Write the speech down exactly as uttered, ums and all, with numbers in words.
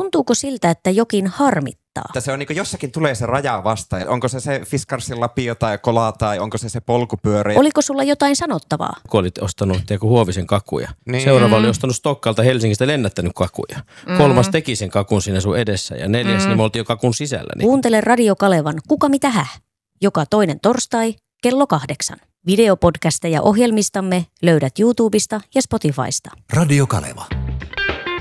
Tuntuuko siltä, että jokin harmittaa? Että se on niin kuin jossakin tulee se raja vastaan. Onko se se Fiskarsin lapio tai kola tai onko se se polkupyörä? Oliko sulla jotain sanottavaa? Kun olit ostanut tiedä, Huovisen kakuja. Niin. Seuraava oli ostanut Stokkalta Helsingistä lennättänyt kakuja. Mm. Kolmas teki sen kakun siinä sun edessä ja neljäs mm. niin me oltiin jo kakun sisällä. Niin. Kuuntele Radio Kalevan Kuka mitä häh? Joka toinen torstai kello kahdeksan. Videopodcasteja ohjelmistamme löydät YouTubesta ja Spotifysta. Radio Kaleva.